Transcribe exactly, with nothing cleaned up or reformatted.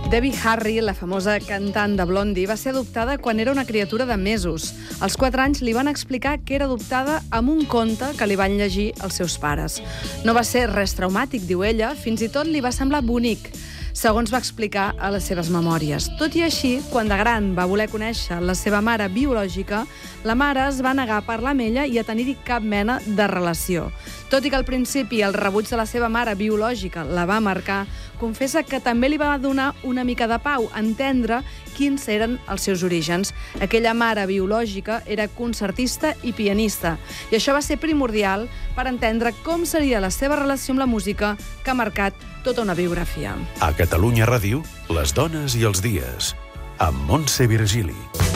Debbie Harry, la famosa cantant de Blondie, va ser adoptada quan era una criatura de mesos. Als quatre anys li van explicar que era adoptada amb un conte que li van llegir els seus pares. No va ser res traumàtic, diu ella, fins i tot li va semblar bonic, segons va explicar a les seves memòries. Tot i així, quan de gran va voler conèixer la seva mare biològica, la mare es va negar a parlar amb ella i a tenir-hi cap mena de relació. Tot i que al principi el rebuig de la seva mare biològica la va marcar, confessa que també li va donar una mica de pau entendre quins eren els seus orígens. Aquella mare biològica era concertista i pianista, i això va ser primordial per entendre com seria la seva relació amb la música, que ha marcat tota una biografia. A Catalunya Ràdio, les dones i els dies, amb Montse Virgili.